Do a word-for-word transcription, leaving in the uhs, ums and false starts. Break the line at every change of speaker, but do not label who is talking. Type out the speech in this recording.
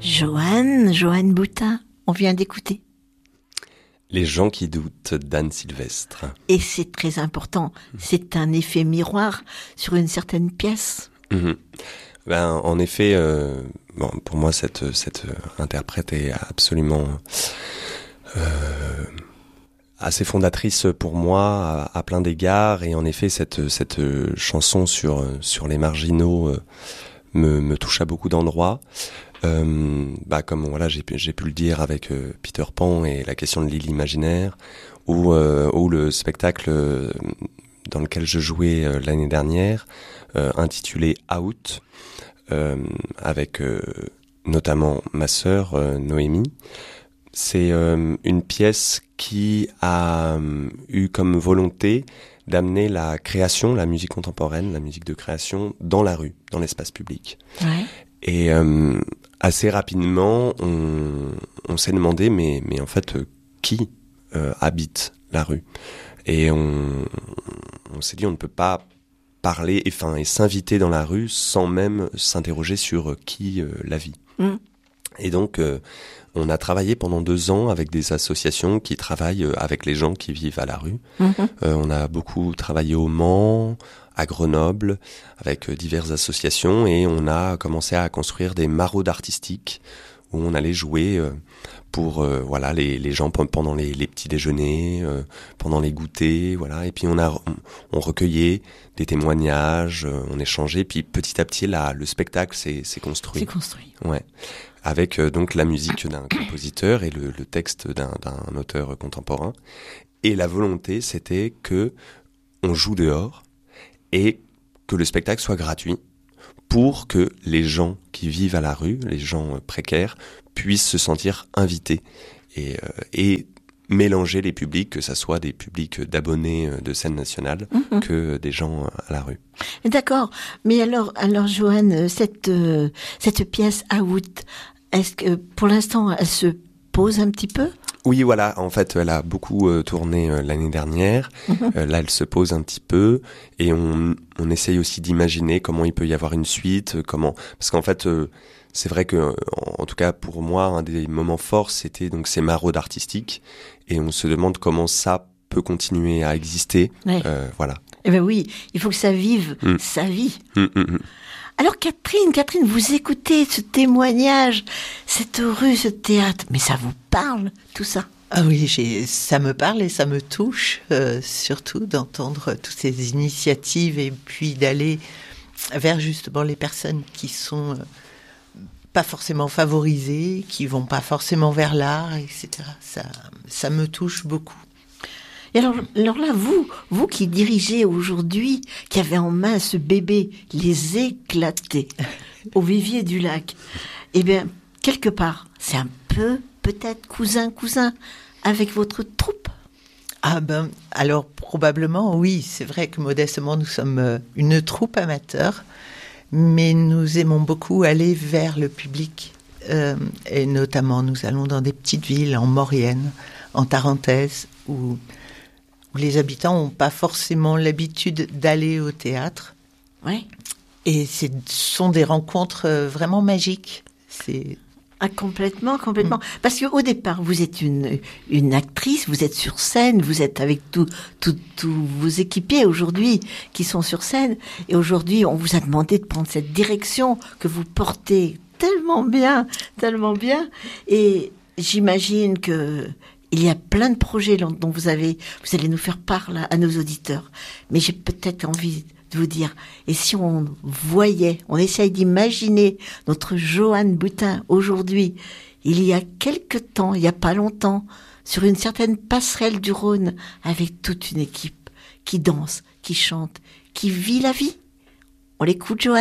Johan, Johan Boutin, on vient d'écouter.
Les gens qui doutent d'Anne Sylvestre.
Et c'est très important, c'est un effet miroir sur une certaine pièce.
Mmh. Ben, en effet, euh, bon, pour moi, cette, cette interprète est absolument euh, assez fondatrice pour moi à, à plein d'égards. Et en effet, cette, cette chanson sur, sur les marginaux euh, me, me touche à beaucoup d'endroits. Euh, bah comme voilà j'ai pu j'ai pu le dire avec euh, Peter Pan et la question de l'île imaginaire, ou euh, ou le spectacle euh, dans lequel je jouais euh, l'année dernière, euh, intitulé Out, euh, avec euh, notamment ma sœur euh, Noémie. C'est euh, une pièce qui a euh, eu comme volonté d'amener la création, la musique contemporaine, la musique de création dans la rue, dans l'espace public.
Ouais.
Et euh, assez rapidement, on, on s'est demandé, mais, mais en fait, euh, qui euh, habite la rue ? Et on, on s'est dit, on ne peut pas parler et, enfin, et s'inviter dans la rue sans même s'interroger sur euh, qui euh, la vit. Mmh. Et donc, euh, on a travaillé pendant deux ans avec des associations qui travaillent avec les gens qui vivent à la rue. Mmh. Euh, on a beaucoup travaillé au Mans, à Grenoble, avec diverses associations, et on a commencé à construire des maraudes artistiques où on allait jouer euh, pour euh, voilà les, les gens pendant les, les petits déjeuners, euh, pendant les goûters, voilà. Et puis on a on, on recueillait des témoignages, euh, on échangeait, puis petit à petit là le spectacle s'est, s'est construit.
C'est construit.
Ouais. Avec euh, donc la musique d'un compositeur et le, le texte d'un, d'un auteur contemporain. Et la volonté, c'était que on joue dehors et que le spectacle soit gratuit pour que les gens qui vivent à la rue, les gens précaires, puissent se sentir invités et, euh, et mélanger les publics, que ça soit des publics d'abonnés de scène nationale, mmh. que des gens à la rue.
D'accord. Mais alors, alors Johan, cette, euh, cette pièce Out, est-ce que pour l'instant, elle se pose un petit peu ?
Oui, voilà. En fait, elle a beaucoup euh, tourné euh, l'année dernière. Mmh. Euh, là, elle se pose un petit peu, et on, on essaye aussi d'imaginer comment il peut y avoir une suite, comment. Parce qu'en fait, euh, c'est vrai que, en, en tout cas pour moi, un des moments forts, c'était donc ces maraudes artistiques, et on se demande comment ça peut continuer à exister.
Ouais.
Euh, voilà.
Eh ben oui, il faut que ça vive mmh. sa vie.
Mmh, mmh.
Alors Catherine, Catherine, vous écoutez ce témoignage, cette rue, ce théâtre, mais ça vous parle, tout ça ?
Ah oui, j'ai, ça me parle et ça me touche, euh, surtout d'entendre toutes ces initiatives et puis d'aller vers justement les personnes qui sont euh, pas forcément favorisées, qui vont pas forcément vers l'art, et cetera. Ça, ça me touche beaucoup.
Et alors, alors là, vous, vous qui dirigez aujourd'hui, qui avez en main ce bébé, les éclatés, au Vivier du Lac, eh bien, quelque part, c'est un peu, peut-être, cousin, cousin, avec votre troupe.
Ah ben, alors, probablement, oui. C'est vrai que, modestement, nous sommes une troupe amateur, mais nous aimons beaucoup aller vers le public. Euh, et notamment, nous allons dans des petites villes, en Maurienne, en Tarentaise, où... où les habitants n'ont pas forcément l'habitude d'aller au théâtre.
Oui.
Et ce sont des rencontres vraiment magiques. C'est...
Ah, complètement, complètement. Mmh. Parce qu'au départ, vous êtes une, une actrice, vous êtes sur scène, vous êtes avec tous tout, tout vos équipiers aujourd'hui qui sont sur scène. Et aujourd'hui, on vous a demandé de prendre cette direction que vous portez tellement bien, tellement bien. Et j'imagine que... il y a plein de projets dont vous avez, vous allez nous faire part là, à nos auditeurs. Mais j'ai peut-être envie de vous dire, et si on voyait, on essaye d'imaginer notre Johan Boutin aujourd'hui, il y a quelque temps, il y a pas longtemps, sur une certaine passerelle du Rhône, avec toute une équipe qui danse, qui chante, qui vit la vie. On l'écoute, Johan ?